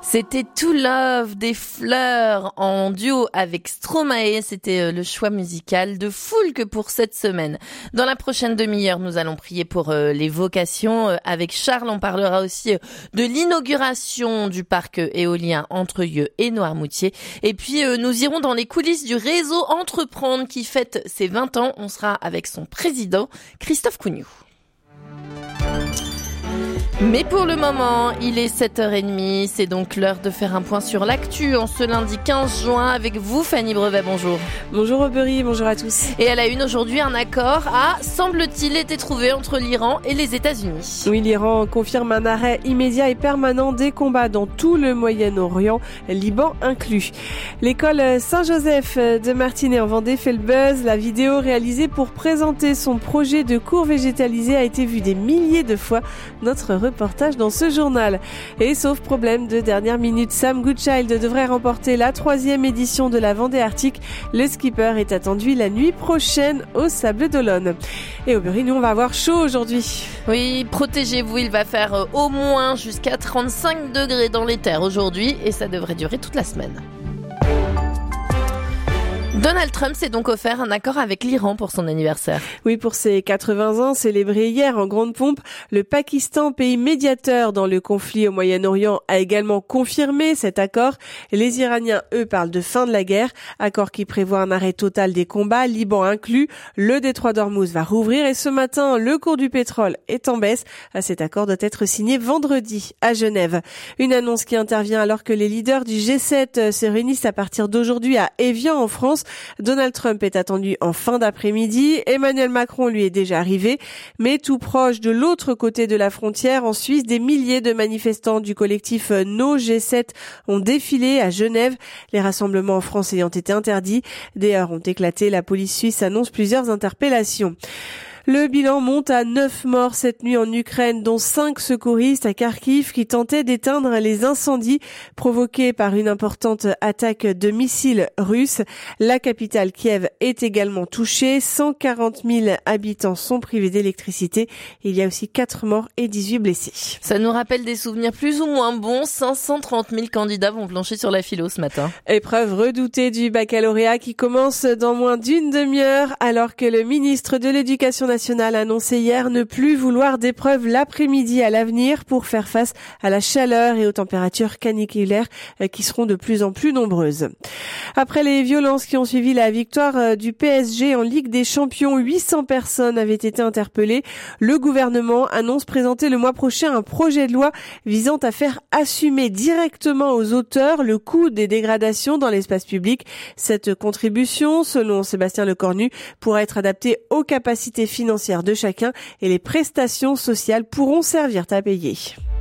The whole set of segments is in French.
C'était To Love des Fleurs en duo avec Stromae. C'était le choix musical de Foulque pour cette semaine. Dans la prochaine demi-heure, nous allons prier pour les vocations. Avec Charles, on parlera aussi de l'inauguration du parc éolien entre Yeux et Noirmoutier. Et puis, nous irons dans les coulisses du réseau Entreprendre qui fête ses 20 ans. On sera avec son président, Christophe Cougnoux. Mais pour le moment, il est 7h30, c'est donc l'heure de faire un point sur l'actu en ce lundi 15 juin avec vous, Fanny Brevet, bonjour. Bonjour Aubery, bonjour à tous. Et à la une aujourd'hui, un accord a, semble-t-il, été trouvé entre l'Iran et les États-Unis. Oui, l'Iran confirme un arrêt immédiat et permanent des combats dans tout le Moyen-Orient, Liban inclus. L'école Saint-Joseph de Martinez en Vendée fait le buzz. La vidéo réalisée pour présenter son projet de cours végétalisé a été vue des milliers de fois. Notre reportage dans ce journal. Et sauf problème de dernière minute, Sam Goodchild devrait remporter la 3e édition de la Vendée Arctique. Le skipper est attendu la nuit prochaine au Sables d'Olonne. Et Aubery, nous on va avoir chaud aujourd'hui. Oui, protégez-vous, il va faire au moins jusqu'à 35 degrés dans les terres aujourd'hui et ça devrait durer toute la semaine. Donald Trump s'est donc offert un accord avec l'Iran pour son anniversaire. Oui, pour ses 80 ans, célébrés hier en grande pompe, le Pakistan, pays médiateur dans le conflit au Moyen-Orient, a également confirmé cet accord. Les Iraniens, eux, parlent de fin de la guerre, accord qui prévoit un arrêt total des combats, Liban inclus. Le détroit d'Ormuz va rouvrir et ce matin, le cours du pétrole est en baisse. Cet accord doit être signé vendredi à Genève. Une annonce qui intervient alors que les leaders du G7 se réunissent à partir d'aujourd'hui à Évian en France. Donald Trump est attendu en fin d'après-midi. Emmanuel Macron lui est déjà arrivé. Mais tout proche de l'autre côté de la frontière, en Suisse, des milliers de manifestants du collectif No G7 ont défilé à Genève. Les rassemblements en France ayant été interdits. Des heurts ont éclaté. La police suisse annonce plusieurs interpellations. Le bilan monte à 9 morts cette nuit en Ukraine, dont 5 secouristes à Kharkiv qui tentaient d'éteindre les incendies provoqués par une importante attaque de missiles russes. La capitale Kiev est également touchée. 140 000 habitants sont privés d'électricité. Il y a aussi 4 morts et 18 blessés. Ça nous rappelle des souvenirs plus ou moins bons. 530 000 candidats vont plancher sur la philo ce matin. Épreuve redoutée du baccalauréat qui commence dans moins d'une demi-heure alors que le ministre de l'Éducation nationale a annoncé hier ne plus vouloir d'épreuves l'après-midi à l'avenir pour faire face à la chaleur et aux températures caniculaires qui seront de plus en plus nombreuses. Après les violences qui ont suivi la victoire du PSG en Ligue des Champions, 800 personnes avaient été interpellées. Le gouvernement annonce présenter le mois prochain un projet de loi visant à faire assumer directement aux auteurs le coût des dégradations dans l'espace public. Cette contribution, selon Sébastien Lecornu, pourra être adaptée aux capacités financières de chacun et les prestations sociales pourront servir à payer.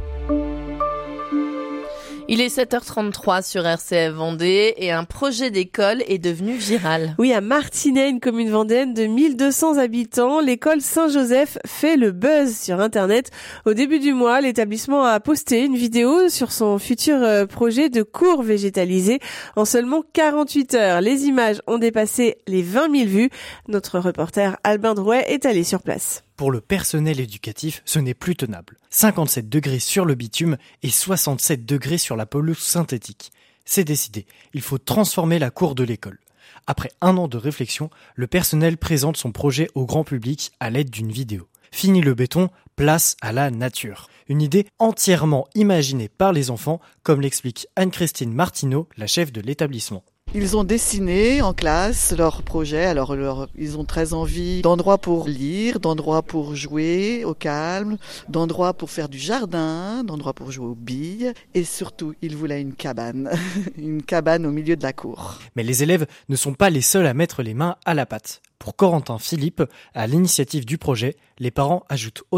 Il est 7h33 sur RCF Vendée et un projet d'école est devenu viral. Oui, à Martinez, une commune vendéenne de 1200 habitants, l'école Saint-Joseph fait le buzz sur Internet. Au début du mois, l'établissement a posté une vidéo sur son futur projet de cours végétalisé. En seulement 48 heures, les images ont dépassé les 20 000 vues. Notre reporter Albin Drouet est allé sur place. Pour le personnel éducatif, ce n'est plus tenable. 57 degrés sur le bitume et 67 degrés sur la pelouse synthétique. C'est décidé, il faut transformer la cour de l'école. Après 1 an de réflexion, le personnel présente son projet au grand public à l'aide d'une vidéo. Fini le béton, place à la nature. Une idée entièrement imaginée par les enfants, comme l'explique Anne-Christine Martineau, la chef de l'établissement. Ils ont dessiné en classe leur projet. Alors, ils ont très envie d'endroits pour lire, d'endroits pour jouer au calme, d'endroits pour faire du jardin, d'endroits pour jouer aux billes. Et surtout, ils voulaient une cabane. Une cabane au milieu de la cour. Mais les élèves ne sont pas les seuls à mettre les mains à la pâte. Pour Corentin Philippe, à l'initiative du projet, les parents ajoutent